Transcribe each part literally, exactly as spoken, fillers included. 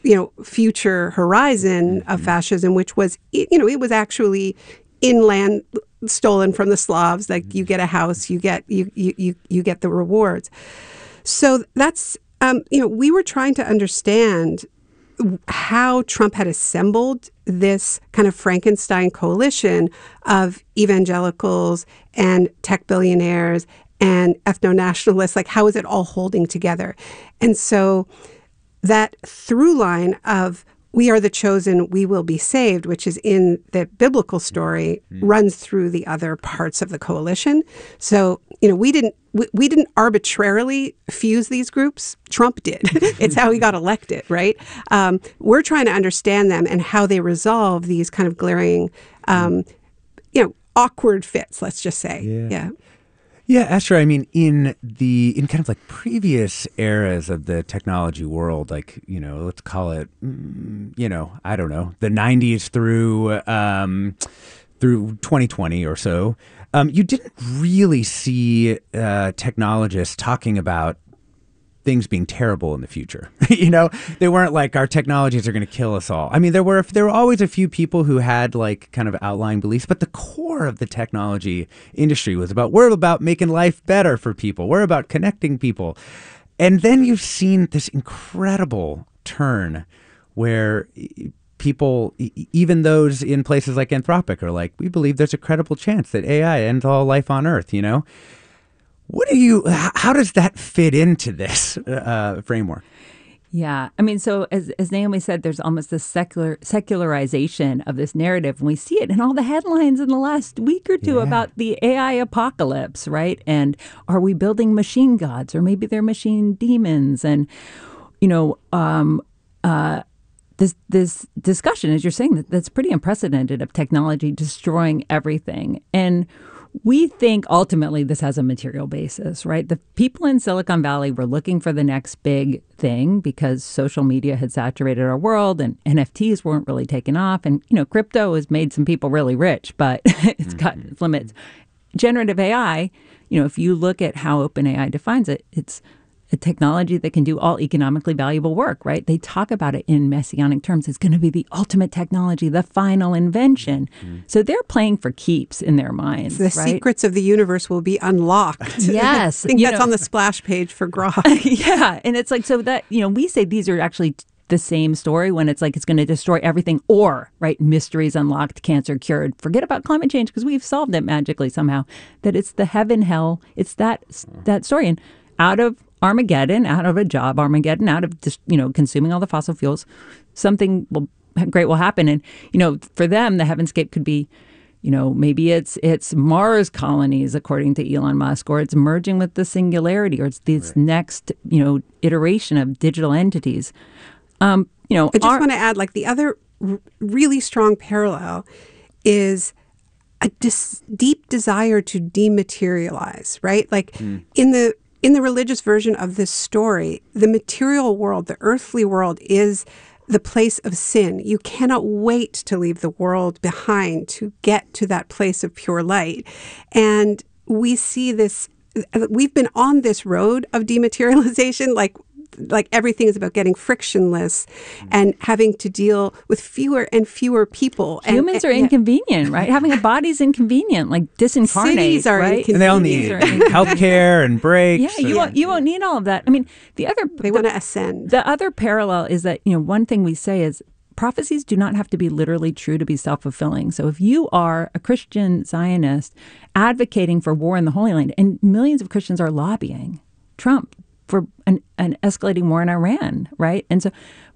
you know, future horizon mm-hmm. of fascism, which was, you know, it was actually inland stolen from the Slavs. Like mm-hmm. you get a house, you get you you you, you get the rewards. So that's um, you know, we were trying to understand how Trump had assembled this kind of Frankenstein coalition of evangelicals and tech billionaires and ethno-nationalists. Like, how is it all holding together? And so that through line of we are the chosen, we will be saved, which is in the biblical story, mm-hmm. runs through the other parts of the coalition. So, you know, we didn't we, we didn't arbitrarily fuse these groups. Trump did. It's how he got elected, right? Um, we're trying to understand them and how they resolve these kind of glaring, um, you know, awkward fits, let's just say. Yeah. yeah. Yeah, Esther, I mean, in the in kind of like previous eras of the technology world, like, you know, let's call it, you know, I don't know, the nineties through um, through twenty twenty or so, um, you didn't really see uh, technologists talking about things being terrible in the future. You know, they weren't like, our technologies are going to kill us all. I mean, there were there were always a few people who had like kind of outlying beliefs, but the core of the technology industry was about, we're about making life better for people. We're about connecting people. And then you've seen this incredible turn where people, even those in places like Anthropic, are like, we believe there's a credible chance that A I ends all life on Earth, you know? What do you, how does that fit into this uh, framework? Yeah. I mean, so as, as Naomi said, there's almost this secular secularization of this narrative. And we see it in all the headlines in the last week or two yeah. about the A I apocalypse, right? And are we building machine gods, or maybe they're machine demons? And, you know, um, uh, this this discussion, as you're saying, that that's pretty unprecedented, of technology destroying everything. And we think ultimately this has a material basis, right? The people in Silicon Valley were looking for the next big thing because social media had saturated our world and N F Ts weren't really taking off. And, you know, crypto has made some people really rich, but it's got its limits. Generative A I, you know, if you look at how OpenAI defines it, it's a technology that can do all economically valuable work, right? They talk about it in messianic terms. It's going to be the ultimate technology, the final invention. Mm-hmm. So they're playing for keeps in their minds. The right? secrets of the universe will be unlocked. Yes. I think you that's know, on the splash page for Grok. Yeah. And it's like, so that, you know, we say these are actually the same story when it's like it's going to destroy everything, or, right, mysteries unlocked, cancer cured. Forget about climate change because we've solved it magically somehow. That it's the heaven, hell. It's that that story. And out of Armageddon, out of a job Armageddon, out of just, you know, consuming all the fossil fuels, something will, great will happen. And, you know, for them, the heavenscape could be, you know, maybe it's it's Mars colonies, according to Elon Musk, or it's merging with the singularity, or it's this right. next, you know, iteration of digital entities. Um, you know, I just our, want to add, like, the other r- really strong parallel is a dis- deep desire to dematerialize, right? Like mm. in the In the religious version of this story, the material world, the earthly world, is the place of sin. You cannot wait to leave the world behind to get to that place of pure light. And we see this, we've been on this road of dematerialization, like like everything is about getting frictionless and having to deal with fewer and fewer people. Humans and, are and, inconvenient, right? Having a body's inconvenient, like disincarnate. Cities are right? inconvenient. And they all need healthcare and breaks. Yeah, you and, won't you won't need all of that. I mean, the other they the, want to ascend. The other parallel is that, you know, one thing we say is prophecies do not have to be literally true to be self-fulfilling. So if you are a Christian Zionist advocating for war in the Holy Land, and millions of Christians are lobbying Trump for an, an escalating war in Iran, right? And so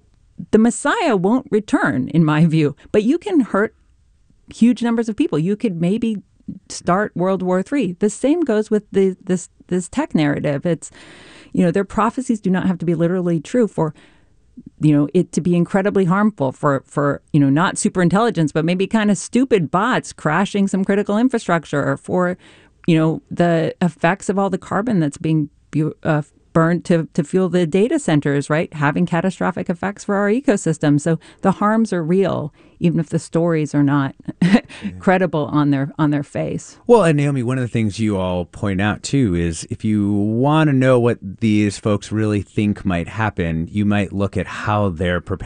the Messiah won't return, in my view, but you can hurt huge numbers of people. You could maybe start World War Three. The same goes with the, this this tech narrative. It's, you know, their prophecies do not have to be literally true for, you know, it to be incredibly harmful for, for, you know, not super intelligence, but maybe kind of stupid bots crashing some critical infrastructure, or for, you know, the effects of all the carbon that's being uh, burned to, to fuel the data centers, right? Having catastrophic effects for our ecosystem. So the harms are real, even if the stories are not yeah. credible on their on their face. Well, and Naomi, one of the things you all point out too is if you want to know what these folks really think might happen, you might look at how they're prepared.